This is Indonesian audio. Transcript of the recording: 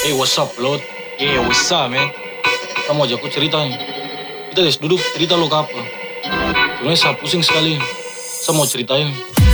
Hey, what's up, Lord? Yeah, what's up, man? Kamu ajak aku cerita nih. Kita duduk cerita lo ke apa? Sebenarnya saya pusing sekali. Saya mau ceritain.